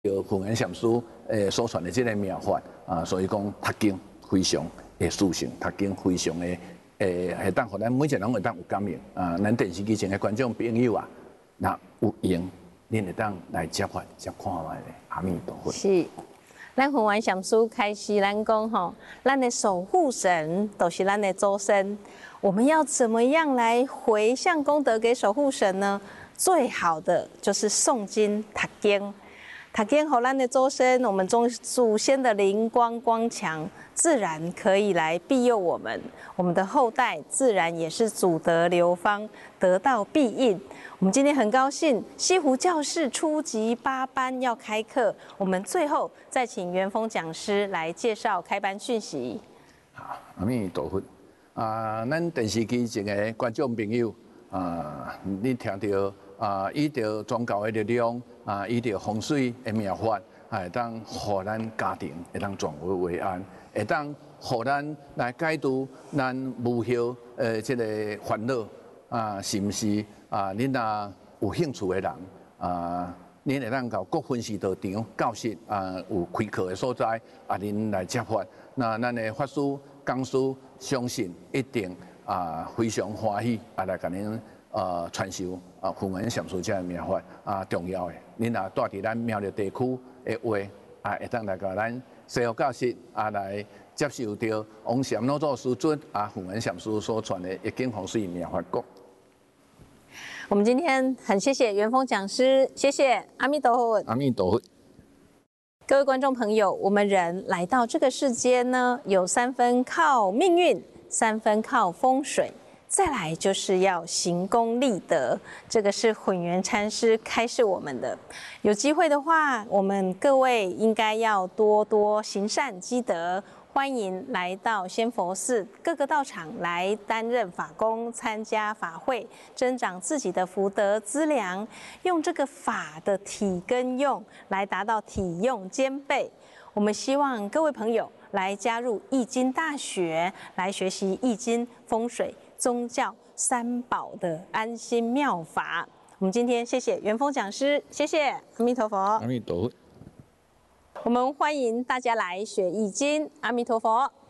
有弘源禅师所传的这个妙法啊，所以讲读经非常的殊胜，读经非常的会当互咱每一个人会当有感应啊。咱电视机前的观众朋友啊，那有缘，恁会当来接法接看卖咧。阿弥陀佛。 是。咱弘源禅师开始咱讲吼，咱的守护神都是咱的祖先。我们要怎么样来回向功德给守护神呢？最好的就是诵经、读经。读经后，咱的祖先，我们祖先的灵光光强，自然可以来庇佑我们。我们的后代自然也是祖德流芳，得到庇应。我们今天很高兴，西湖教室初级8班要开课，我们最后再请元丰讲师来介绍开班讯息。 好，阿弥陀佛。啊，咱电视机前的观众朋友啊，你听到啊，依照宗教的力量啊，依照风水的妙法，会当互咱家庭会当转危为安，会当互咱来解除咱无休这个烦恼啊，是毋是啊？恁若有兴趣的人啊，恁会当到各分寺道场教室啊，有开课的所在啊，恁来接法。那咱的法师讲师相信一定啊非常欢喜啊来甲恁传授啊弘源禅师这个妙法啊重要的。恁若住伫咱苗栗地区的话啊，会当来甲咱西湖教室啊来接受到王禅老祖师尊啊弘源禅师所传的易经风水妙法国。 我们今天很谢谢元丰讲师，谢谢阿弥陀佛。 阿弥陀佛。 各位观众朋友，我们人来到这个世间呢，有3分靠命运，3分靠风水，再来就是要行功立德。这个是混元禅师开示我们的。有机会的话，我们各位应该要多多行善积德。欢迎来到仙佛寺各个道场来担任法工，参加法会，增长自己的福德资粮，用这个法的体跟用来达到体用兼备。我们希望各位朋友来加入易经大学，来学习易经、风水、宗教3宝的安心妙法。我们今天谢谢元丰讲师，谢谢阿弥陀佛。 阿弥陀佛。 我们欢迎大家来学易经，阿弥陀佛。